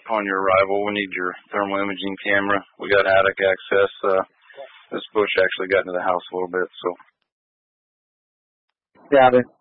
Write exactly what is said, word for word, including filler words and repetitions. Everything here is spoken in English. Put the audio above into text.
upon your arrival. We need your thermal imaging camera. We got attic access. Uh, this bush actually got into the house a little bit, so. Got it.